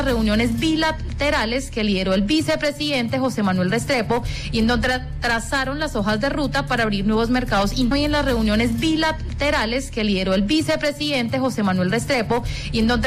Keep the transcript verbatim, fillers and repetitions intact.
las reuniones bilaterales que lideró el vicepresidente José Manuel Restrepo y en donde tra- trazaron las hojas de ruta para abrir nuevos mercados. Y en las reuniones bilaterales que lideró el vicepresidente José Manuel Restrepo y en donde